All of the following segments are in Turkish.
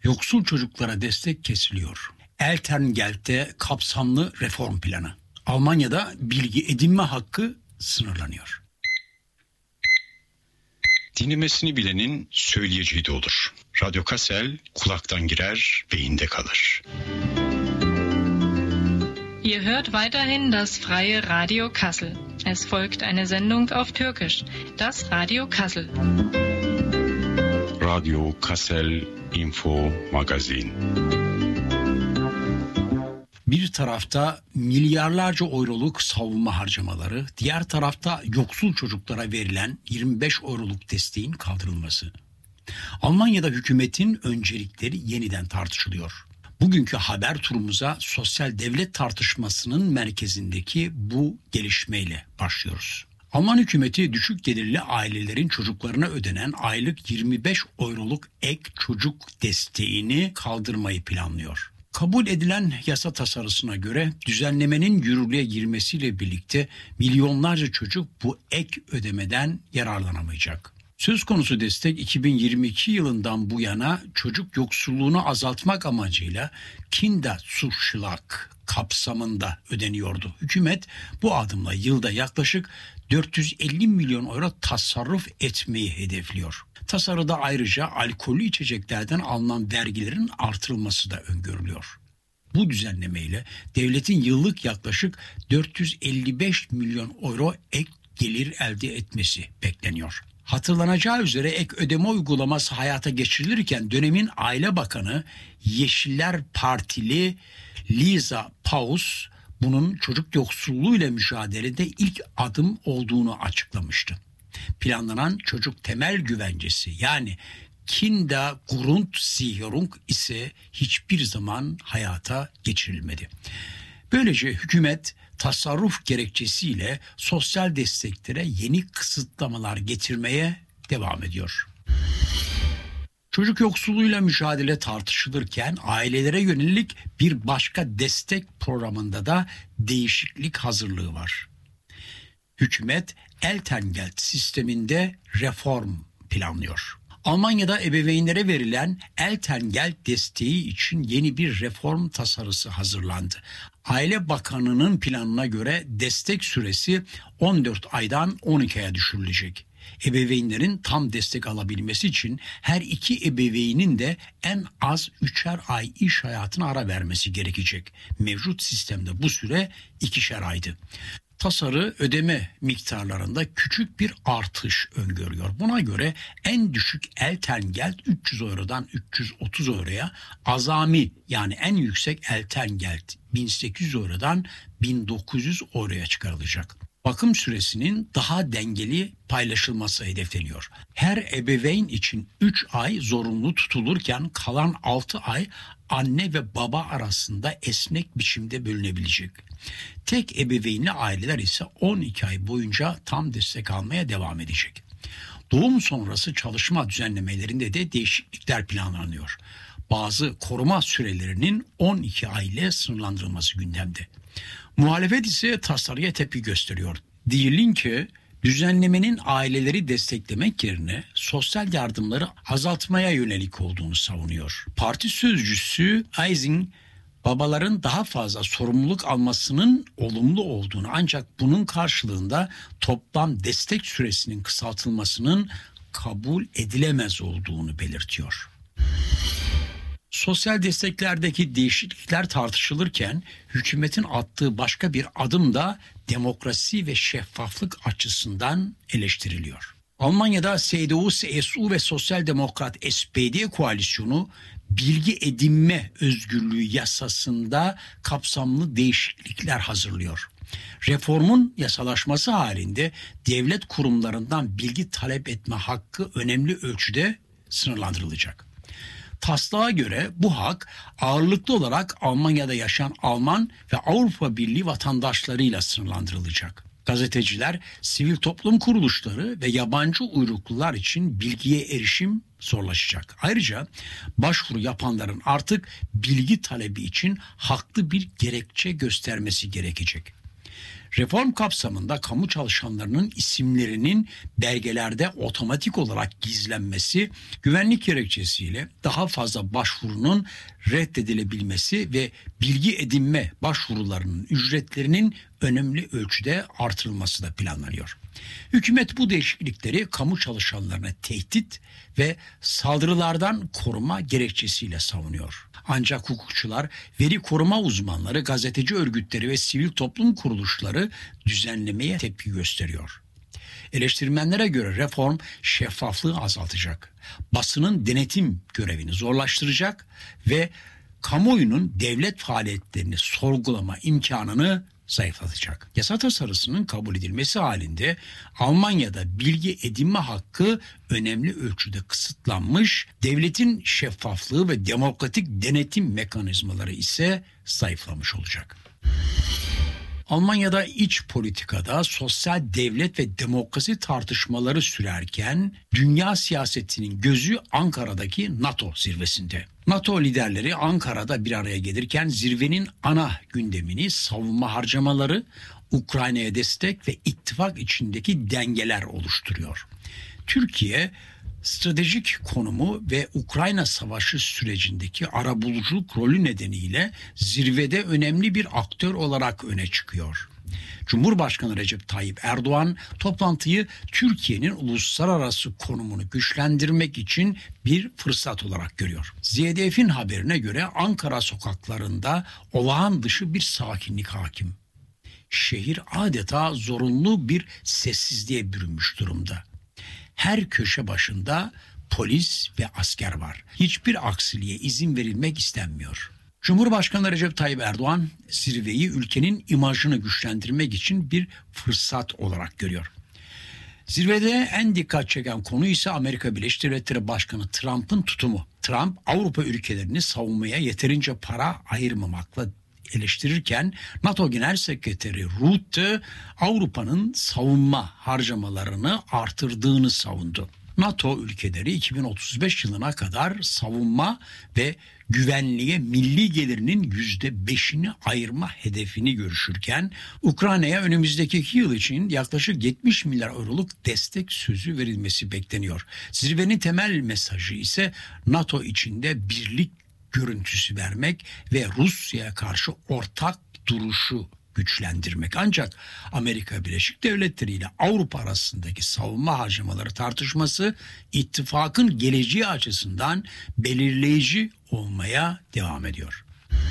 Yoksul çocuklara destek kesiliyor. Elterngeld'de kapsamlı reform planı. Almanya'da bilgi edinme hakkı sınırlanıyor. Dinlemesini bilenin söyleyeceği de olur. Radyo Kassel kulaktan girer, beyinde kalır. Ihr hört weiterhin das freie Radio Kassel. Es folgt eine Sendung auf Türkisch, das Radio Kassel. Radio Kassel Info Magazin. Bir tarafta milyarlarca euroluk savunma harcamaları, diğer tarafta yoksul çocuklara verilen 25 euroluk desteğin kaldırılması. Almanya'da hükümetin öncelikleri yeniden tartışılıyor. Bugünkü haber turumuza sosyal devlet tartışmasının merkezindeki bu gelişmeyle başlıyoruz. Alman hükümeti düşük gelirli ailelerin çocuklarına ödenen aylık 25 euroluk ek çocuk desteğini kaldırmayı planlıyor. Kabul edilen yasa tasarısına göre düzenlemenin yürürlüğe girmesiyle birlikte milyonlarca çocuk bu ek ödemeden yararlanamayacak. Söz konusu destek 2022 yılından bu yana çocuk yoksulluğunu azaltmak amacıyla Kinderzuschlag kapsamında ödeniyordu. Hükümet bu adımla yılda yaklaşık 450 milyon euro tasarruf etmeyi hedefliyor. Tasarıda ayrıca alkollü içeceklerden alınan vergilerin artırılması da öngörülüyor. Bu düzenlemeyle devletin yıllık yaklaşık 455 milyon euro ek gelir elde etmesi bekleniyor. Hatırlanacağı üzere ek ödeme uygulaması hayata geçirilirken dönemin Aile Bakanı Yeşiller Partili Lisa Paus bunun çocuk yoksulluğuyla mücadelede ilk adım olduğunu açıklamıştı. Planlanan çocuk temel güvencesi yani Kindergrundsicherung ise hiçbir zaman hayata geçirilmedi. Böylece hükümet tasarruf gerekçesiyle sosyal desteklere yeni kısıtlamalar getirmeye devam ediyor. Çocuk yoksulluğuyla mücadele tartışılırken ailelere yönelik bir başka destek programında da değişiklik hazırlığı var. Hükümet Elterngeld sisteminde reform planlıyor. Almanya'da ebeveynlere verilen Elterngeld desteği için yeni bir reform tasarısı hazırlandı. Aile Bakanı'nın planına göre destek süresi 14 aydan 12 aya düşürülecek. Ebeveynlerin tam destek alabilmesi için her iki ebeveynin de en az 3'er ay iş hayatına ara vermesi gerekecek. Mevcut sistemde bu süre 2'şer aydı. Tasarı ödeme miktarlarında küçük bir artış öngörüyor. Buna göre en düşük Elterngeld 300 eurodan 330 euroya, azami yani en yüksek Elterngeld 1800 eurodan 1900 euroya çıkarılacak. Bakım süresinin daha dengeli paylaşılması hedefleniyor. Her ebeveyn için 3 ay zorunlu tutulurken kalan 6 ay anne ve baba arasında esnek biçimde bölünebilecek. Tek ebeveynli aileler ise 12 ay boyunca tam destek almaya devam edecek. Doğum sonrası çalışma düzenlemelerinde de değişiklikler planlanıyor. Bazı koruma sürelerinin 12 ay ile sınırlandırılması gündemde. Muhalefet ise tasarıya tepki gösteriyor. Diyelim ki düzenlemenin aileleri desteklemek yerine sosyal yardımları azaltmaya yönelik olduğunu savunuyor. Parti sözcüsü Eising, babaların daha fazla sorumluluk almasının olumlu olduğunu ancak bunun karşılığında toplam destek süresinin kısaltılmasının kabul edilemez olduğunu belirtiyor. Sosyal desteklerdeki değişiklikler tartışılırken hükümetin attığı başka bir adım da demokrasi ve şeffaflık açısından eleştiriliyor. Almanya'da CDU, CSU ve Sosyal Demokrat SPD koalisyonu bilgi edinme özgürlüğü yasasında kapsamlı değişiklikler hazırlıyor. Reformun yasalaşması halinde devlet kurumlarından bilgi talep etme hakkı önemli ölçüde sınırlandırılacak. Taslağa göre bu hak ağırlıklı olarak Almanya'da yaşayan Alman ve Avrupa Birliği vatandaşlarıyla sınırlandırılacak. Gazeteciler, sivil toplum kuruluşları ve yabancı uyruklular için bilgiye erişim zorlaşacak. Ayrıca başvuru yapanların artık bilgi talebi için haklı bir gerekçe göstermesi gerekecek. Reform kapsamında kamu çalışanlarının isimlerinin belgelerde otomatik olarak gizlenmesi, güvenlik gerekçesiyle daha fazla başvurunun reddedilebilmesi ve bilgi edinme başvurularının ücretlerinin önemli ölçüde artırılması da planlanıyor. Hükümet bu değişiklikleri kamu çalışanlarına tehdit ve saldırılardan koruma gerekçesiyle savunuyor. Ancak hukukçular, veri koruma uzmanları, gazeteci örgütleri ve sivil toplum kuruluşları düzenlemeye tepki gösteriyor. Eleştirmenlere göre reform şeffaflığı azaltacak, basının denetim görevini zorlaştıracak ve kamuoyunun devlet faaliyetlerini sorgulama imkanını zayıflatacak. Yasa tasarısının kabul edilmesi halinde Almanya'da bilgi edinme hakkı önemli ölçüde kısıtlanmış, devletin şeffaflığı ve demokratik denetim mekanizmaları ise zayıflamış olacak. Almanya'da iç politikada sosyal devlet ve demokrasi tartışmaları sürerken dünya siyasetinin gözü Ankara'daki NATO zirvesinde. NATO liderleri Ankara'da bir araya gelirken zirvenin ana gündemini savunma harcamaları, Ukrayna'ya destek ve ittifak içindeki dengeler oluşturuyor. Türkiye stratejik konumu ve Ukrayna savaşı sürecindeki arabuluculuk rolü nedeniyle zirvede önemli bir aktör olarak öne çıkıyor. Cumhurbaşkanı Recep Tayyip Erdoğan toplantıyı Türkiye'nin uluslararası konumunu güçlendirmek için bir fırsat olarak görüyor. ZDF'in haberine göre Ankara sokaklarında olağan dışı bir sakinlik hakim. Şehir adeta zorunlu bir sessizliğe bürünmüş durumda. Her köşe başında polis ve asker var. Hiçbir aksiliğe izin verilmek istenmiyor. Cumhurbaşkanı Recep Tayyip Erdoğan zirveyi ülkenin imajını güçlendirmek için bir fırsat olarak görüyor. Zirvede en dikkat çeken konu ise Amerika Birleşik Devletleri Başkanı Trump'ın tutumu. Trump Avrupa ülkelerini savunmaya yeterince para ayırmamakla eleştirirken NATO Genel Sekreteri Rutte Avrupa'nın savunma harcamalarını artırdığını savundu. NATO ülkeleri 2035 yılına kadar savunma ve güvenliğe milli gelirinin %5'ini ayırma hedefini görüşürken Ukrayna'ya önümüzdeki 2 yıl için yaklaşık 70 milyar euroluk destek sözü verilmesi bekleniyor. Zirvenin temel mesajı ise NATO içinde birlik görüntüsü vermek ve Rusya'ya karşı ortak duruşu güçlendirmek. Ancak Amerika Birleşik Devletleri ile Avrupa arasındaki savunma harcamaları tartışması ittifakın geleceği açısından belirleyici olmaya devam ediyor.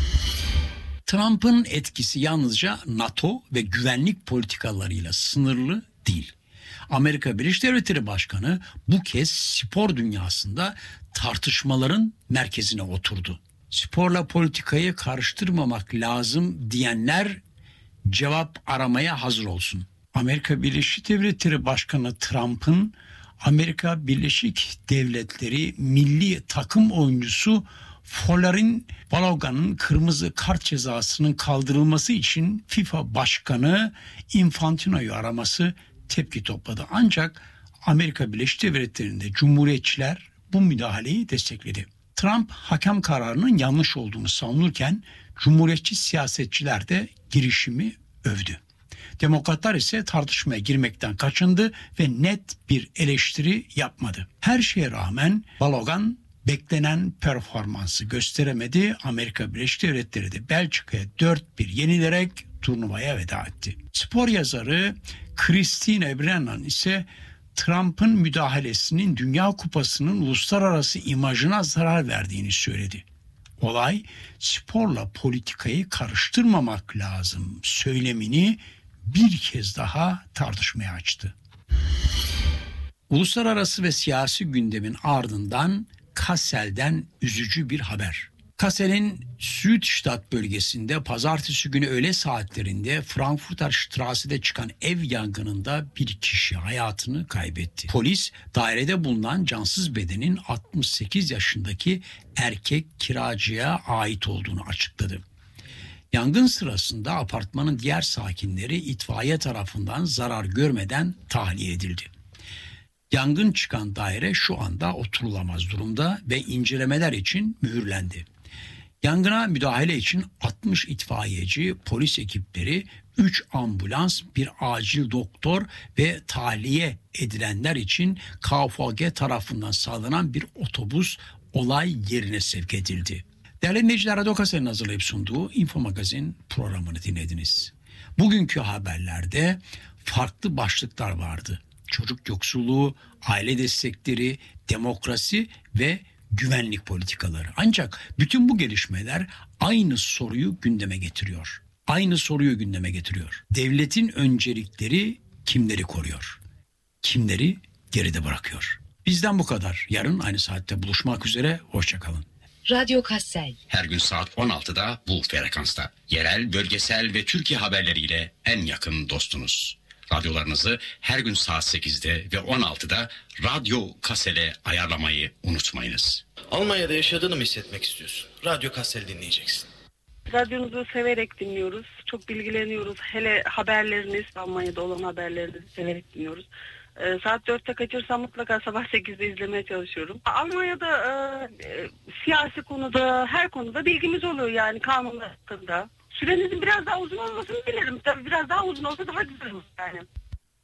Trump'ın etkisi yalnızca NATO ve güvenlik politikalarıyla sınırlı değil. Amerika Birleşik Devletleri Başkanı bu kez spor dünyasında tartışmaların merkezine oturdu. Sporla politikayı karıştırmamak lazım diyenler cevap aramaya hazır olsun. Amerika Birleşik Devletleri Başkanı Trump'ın Amerika Birleşik Devletleri milli takım oyuncusu Folarin Balogun'un kırmızı kart cezasının kaldırılması için FIFA Başkanı Infantino'yu araması tepki topladı. Ancak Amerika Birleşik Devletleri'nde Cumhuriyetçiler bu müdahaleyi destekledi. Trump hakem kararının yanlış olduğunu savunurken Cumhuriyetçi siyasetçiler de girişimi övdü. Demokratlar ise tartışmaya girmekten kaçındı ve net bir eleştiri yapmadı. Her şeye rağmen Balogun beklenen performansı gösteremedi. Amerika Birleşik Devletleri de Belçika'ya 4-1 yenilerek turnuvaya veda etti. Spor yazarı Christine Brennan ise Trump'ın müdahalesinin Dünya Kupası'nın uluslararası imajına zarar verdiğini söyledi. Olay sporla politikayı karıştırmamak lazım söylemini bir kez daha tartışmaya açtı. Uluslararası ve siyasi gündemin ardından Kassel'den üzücü bir haber. Kassel'in Südstadt bölgesinde pazartesi günü öğle saatlerinde Frankfurter Strasse'de çıkan ev yangınında bir kişi hayatını kaybetti. Polis dairede bulunan cansız bedenin 68 yaşındaki erkek kiracıya ait olduğunu açıkladı. Yangın sırasında apartmanın diğer sakinleri itfaiye tarafından zarar görmeden tahliye edildi. Yangın çıkan daire şu anda oturulamaz durumda ve incelemeler için mühürlendi. Yangına müdahale için 60 itfaiyeci, polis ekipleri, 3 ambulans, bir acil doktor ve tahliye edilenler için KFG tarafından sağlanan bir otobüs olay yerine sevk edildi. Değerli dinleyiciler, Radyo Kasel'in hazırlayıp sunduğu Info Magazin programını dinlediniz. Bugünkü haberlerde farklı başlıklar vardı. Çocuk yoksulluğu, aile destekleri, demokrasi ve güvenlik politikaları. Ancak bütün bu gelişmeler aynı soruyu gündeme getiriyor. Devletin öncelikleri kimleri koruyor? Kimleri geride bırakıyor? Bizden bu kadar. Yarın aynı saatte buluşmak üzere. Hoşçakalın. Radyo Kassel. Her gün saat 16'da bu frekansta. Yerel, bölgesel ve Türkiye haberleriyle en yakın dostunuz. Radyolarınızı her gün saat 8'de ve 16'da Radyo Kassel'e ayarlamayı unutmayınız. Almanya'da yaşadığını mı hissetmek istiyorsun? Radyo Kassel dinleyeceksin. Radyonuzu severek dinliyoruz. Çok bilgileniyoruz. Hele haberleriniz, Almanya'da olan haberlerinizi severek dinliyoruz. Saat 4'te kaçırsam mutlaka sabah 8'de izlemeye çalışıyorum. Almanya'da siyasi konuda, her konuda bilgimiz oluyor yani kanunlar hakkında. Sürenizin biraz daha uzun olmasını dilerim. Tabii biraz daha uzun olsa daha güzel olur yani.